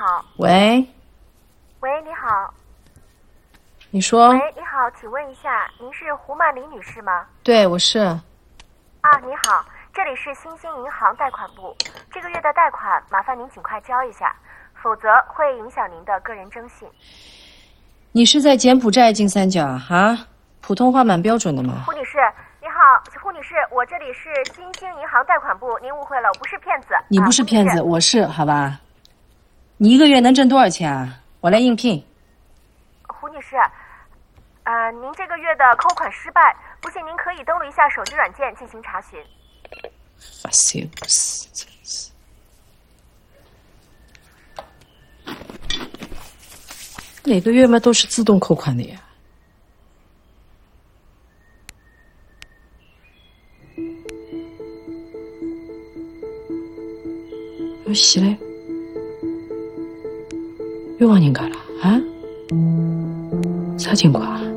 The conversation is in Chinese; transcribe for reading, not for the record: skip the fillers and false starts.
好。 喂。 喂，你好。 你说。 喂，你好，请问一下，您是胡曼玲女士吗？ 对，我是。 啊，你好，这里是新兴银行贷款部，这个月的贷款麻烦您尽快交一下，否则会影响您的个人征信。 你是在柬埔寨金三角啊？普通话蛮标准的嘛。 胡女士，你好，胡女士，我这里是新兴银行贷款部，您误会了，我不是骗子。 你不是骗子，我是，好吧？你一个月能挣多少钱啊？我来应聘。 胡女士，您这个月的扣款失败，不信您可以登录一下手机软件进行查询。 发泄不死，真是。每个月嘛都是自动扣款的呀。要死嘞！又往人家了啊？啥情况啊？